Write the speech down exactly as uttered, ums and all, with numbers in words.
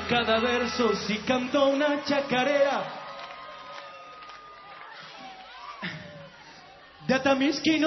cada verso si canto una chacarera. De Atamisquino